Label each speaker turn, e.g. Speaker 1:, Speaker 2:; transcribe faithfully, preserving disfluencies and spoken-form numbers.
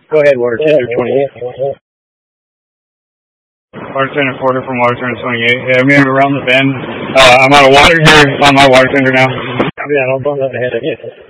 Speaker 1: Go ahead, Water Tender twenty-eight.
Speaker 2: Water Tender Porter from Water Tender twenty-eight. Yeah, I'm around the bend. Uh, I'm out of water here. On my Water Tender now.
Speaker 1: Yeah, I'll bump up ahead of you.